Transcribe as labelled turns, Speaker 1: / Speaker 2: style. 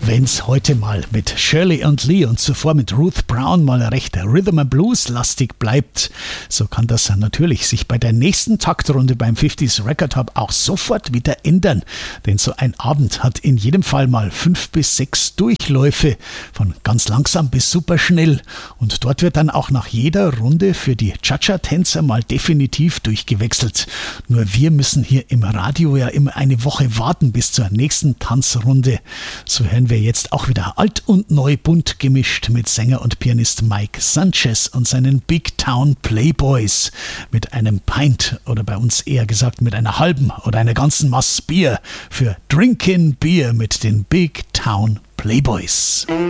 Speaker 1: Wenn's heute mal mit Shirley und Lee und zuvor mit Ruth Brown mal recht Rhythm and Blues lastig bleibt, so kann das natürlich sich bei der nächsten Taktrunde beim 50s Record Hub auch sofort wieder ändern. Denn so ein Abend hat in jedem Fall mal 5 bis 6 Durchläufe, von ganz langsam bis super schnell. Und dort wird dann auch nach jeder Runde für die Cha-Cha-Tänzer mal definitiv durchgewechselt. Nur wir müssen hier im Radio ja immer eine Woche warten bis zur nächsten Tanzrunde. So hören wir jetzt auch wieder alt und neu bunt gemischt mit Sänger und Pianist Mike Sanchez und seinen Big Town Playboys mit einem Pint oder bei uns eher gesagt mit einer halben oder einer ganzen Maß Bier für Drinkin' Beer mit den Big Town Playboys.